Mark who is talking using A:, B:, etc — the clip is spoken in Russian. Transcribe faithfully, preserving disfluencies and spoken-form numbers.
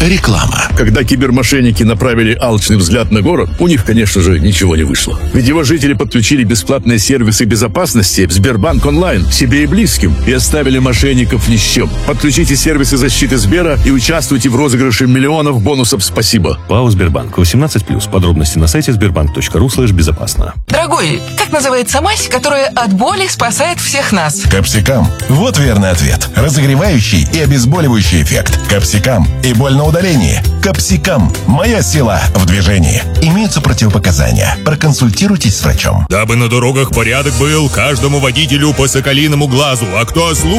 A: Реклама.
B: Когда кибермошенники направили алчный взгляд на город, у них, конечно же, ничего не вышло. Ведь его жители подключили бесплатные сервисы безопасности в Сбербанк онлайн себе и близким и оставили мошенников ни с чем. Подключите сервисы защиты Сбера и участвуйте в розыгрыше миллионов бонусов «Спасибо».
C: ПАО «Сбербанк». восемнадцать плюс. Подробности на сайте сбербанк точка ру слэш безопасно.
D: Дорогой, как называется мазь, которая от боли спасает всех нас?
E: Капсикам. Вот верный ответ. Разогревающий и обезболивающий эффект. Капсикам. И боль на удалении. Капсикам. Моя сила в движении. Имеются противопоказания. Проконсультируйтесь с врачом.
F: Дабы на дорогах порядок был, каждому водителю по соколиному глазу. А кто слушает...